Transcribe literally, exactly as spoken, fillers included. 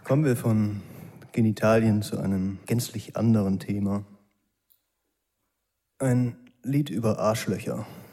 Kommen wir von Genitalien zu einem gänzlich anderen Thema. Ein Lied über Arschlöcher.